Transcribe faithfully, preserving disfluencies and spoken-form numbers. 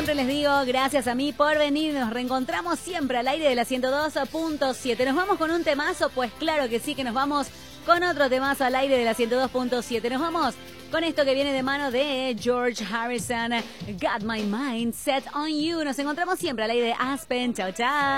siempre les digo, gracias a mí por venir. Nos reencontramos siempre al aire de la ciento dos punto siete. ¿Nos vamos con un temazo? Pues claro que sí, que nos vamos con otro temazo al aire de la ciento dos punto siete. Nos vamos con esto que viene de mano de George Harrison, Got My Mind Set on You. Nos encontramos siempre al aire de Aspen. Chao, chao.